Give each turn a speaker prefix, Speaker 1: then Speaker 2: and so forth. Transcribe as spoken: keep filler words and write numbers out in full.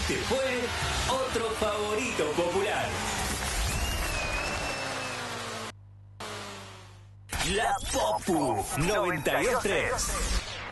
Speaker 1: Este fue otro favorito popular. La Popu noventa y dos tres.